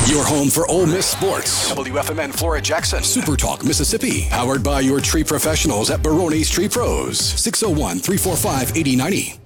Your home for Ole Miss sports. WFMN Flora Jackson. Super Talk Mississippi. Powered by your tree professionals at Barone's Tree Pros. 601-345-8090.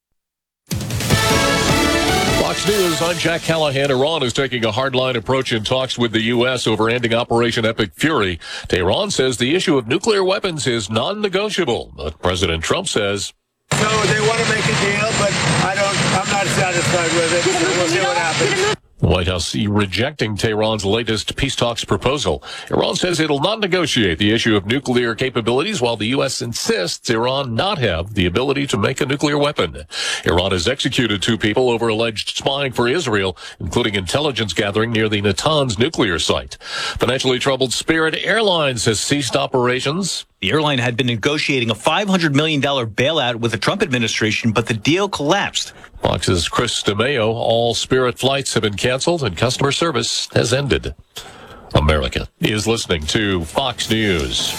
Fox News, I'm Jack Callahan. Iran is taking a hardline approach in talks with the U.S. over ending Operation Epic Fury. Tehran says the issue of nuclear weapons is non-negotiable. But President Trump says, So they want to make a deal, but I'm not satisfied with it. So we'll see what happens. the White House rejecting Tehran's latest peace talks proposal. Iran says it'll not negotiate the issue of nuclear capabilities, while the U.S. insists Iran not have the ability to make a nuclear weapon. Iran has executed 2 people over alleged spying for Israel, including intelligence gathering near the Natanz nuclear site. Financially troubled Spirit Airlines has ceased operations. The airline had been negotiating a $500 million bailout with the Trump administration, but the deal collapsed. Fox's Chris DeMeo, all Spirit flights have been canceled and customer service has ended. America is listening to Fox News.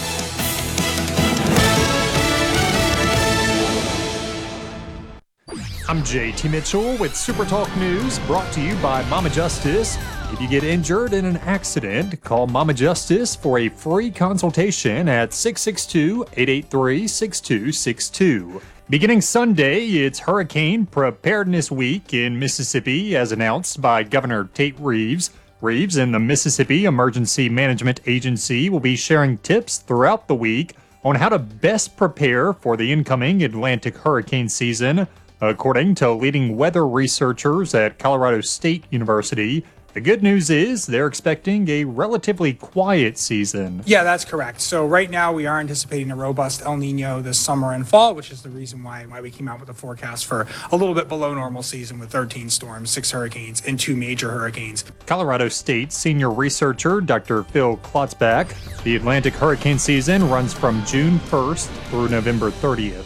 I'm JT Mitchell with Super Talk News, brought to you by Mama Justice. If you get injured in an accident, call Mama Justice for a free consultation at 662-883-6262. Beginning Sunday, it's Hurricane Preparedness Week in Mississippi, as announced by Governor Tate Reeves. Reeves and the Mississippi Emergency Management Agency will be sharing tips throughout the week on how to best prepare for the incoming Atlantic hurricane season. According to leading weather researchers at Colorado State University, the good news is they're expecting a relatively quiet season. Yeah, that's correct. So right now we are anticipating a robust El Nino this summer and fall, which is the reason why we came out with a forecast for a little bit below normal season with 13 storms, 6 hurricanes, and 2 major hurricanes. Colorado State senior researcher Dr. Phil Klotzbach. The Atlantic hurricane season runs from June 1st through November 30th.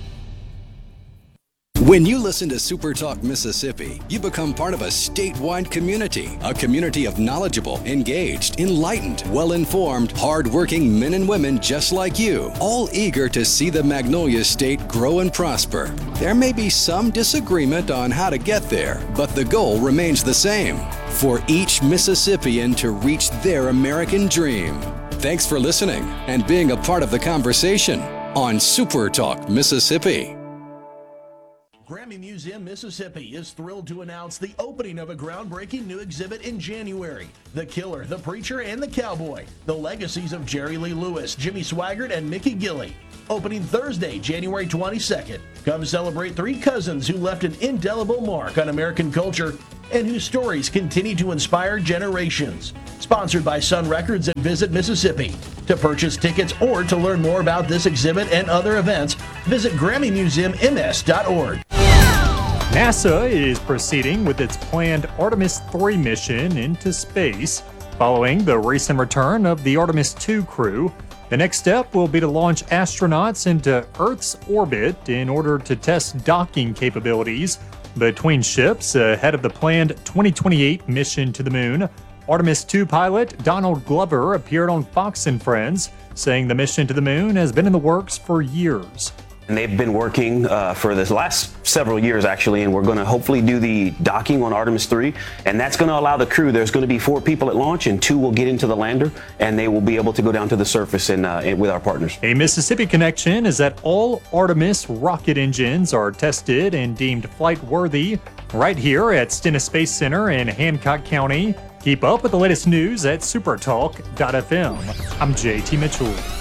When you listen to Super Talk Mississippi, you become part of a statewide community, a community of knowledgeable, engaged, enlightened, well-informed, hard-working men and women just like you, all eager to see the Magnolia State grow and prosper. There may be some disagreement on how to get there, but the goal remains the same, for each Mississippian to reach their American dream. Thanks for listening and being a part of the conversation on Super Talk Mississippi. Grammy Museum Mississippi is thrilled to announce the opening of a groundbreaking new exhibit in January. The Killer, the Preacher, and the Cowboy. The legacies of Jerry Lee Lewis, Jimmy Swaggart, and Mickey Gilley. Opening Thursday, January 22nd. Come celebrate 3 cousins who left an indelible mark on American culture and whose stories continue to inspire generations. Sponsored by Sun Records and Visit Mississippi. To purchase tickets or to learn more about this exhibit and other events, visit GrammyMuseumMS.org. NASA is proceeding with its planned Artemis 3 mission into space, following the recent return of the Artemis 2 crew. The next step will be to launch astronauts into Earth's orbit in order to test docking capabilities between ships ahead of the planned 2028 mission to the moon. Artemis 2 pilot Donald Glover appeared on Fox & Friends, saying the mission to the moon has been in the works for years. And they've been working for the last several years, actually, and we're going to hopefully do the docking on Artemis 3, and that's going to allow the crew. There's going to be 4 people at launch, and 2 will get into the lander, and they will be able to go down to the surface and with our partners. A Mississippi connection is that all Artemis rocket engines are tested and deemed flight-worthy right here at Stennis Space Center in Hancock County. Keep up with the latest news at supertalk.fm. I'm JT Mitchell.